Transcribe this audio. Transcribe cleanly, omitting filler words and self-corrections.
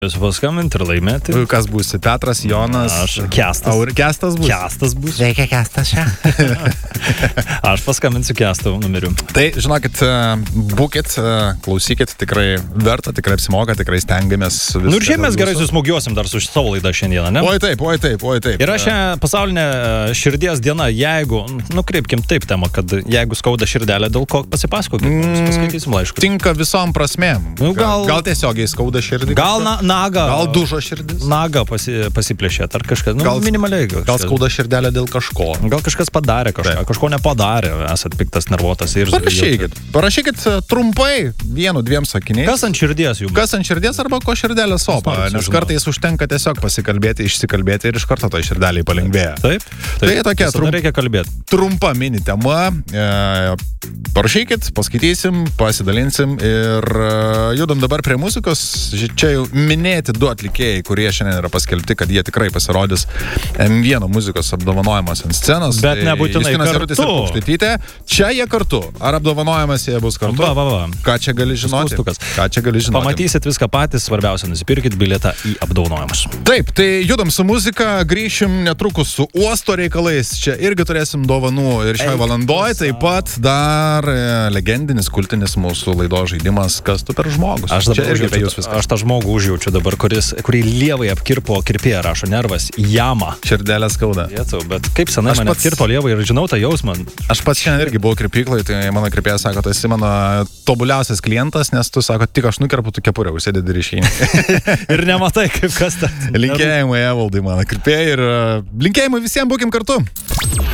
Jūs paskambinti ir laimėti. Kas būsi? Petras, Jonas. Aš. Kestas. Kestas bus. Kestas bus. Reikia Kestas čia. Aš paskambinsiu Kesto numeriu. Tai, žinokit, būkit, klausykit, tikrai verta, tikrai apsimoka, tikrai stengiamės. Nu ir šiaip mes gerai susmūgiuosim dar su savo laidą šiandieną, ne? Oi taip. Yra šią pasaulinę širdies dieną, jeigu, nukreipkim taip temą, kad jeigu skauda širdelę, dėl ko pasipasakokit, paskaitysim laiškus. Tinka visom prasmėm. Nu, gal tiesiogiai skauda širdį. Gal naga. Gal dužo širdis. Naga pasiplėšėt, ar kažkas, minimaliai. Gal skauda širdelė dėl kažko. Gal kažkas padarė kažko nepadarė, esat piktas, nervuotas ir... Parašykit trumpai, 1-2 sakiniais. Kas ant širdies jums? Kas ant širdies arba ko širdelė sopa, nes kartais užtenka tiesiog pasikalbėti, išsikalbėti ir iš karto to širdeliai palengvėja. Taip. Tai tokia reikia kalbėti. Trumpa mini tema. Parašykit, paskaitysim, pasidalinsim ir judam dabar prie muzikos. Čia jau minėti 2 atlikėjai, kurie šiandien yra paskelbti, kad jie tikrai pasirodys M1 muzikos apdovanojimas ant scenos. Bet nebūtinai kartu. Čia jie kartu. Ar apdovanojimas jie bus kartu? Va. Ką čia gali žinoti? Pamatysit viską patys, svarbiausia, nusipirkit bilietą į apdovanojimus. Taip, tai judam su muzika, grįšim netrukus su uosto reikalais. Čia irgi turėsim dovanų ir šioje valandoje taip pat dar legendinis, kultinis mūsų laidos žaidimas Kas tu per žmogus. Aš tą žmogų užjaučiu dabar, kurį lievai apkirpo kirpėja, rašo nervas, jama. Širdėlė skauda. Jėtau, bet kaip senai mane apkirpo lievai ir žinau tą jausmą. Aš pats šiandien irgi buvau kirpyklai, tai mano kirpėja sako, tu esi mano tobuliausias klientas, nes tu sako, tik aš nukerpu, tu kepurę užsėdėdi ir išeini. Ir nematai, kaip kas ta. Linkėjimai Evaldai, mano kirpėja, ir linkėjimai visiems, būkim kartu.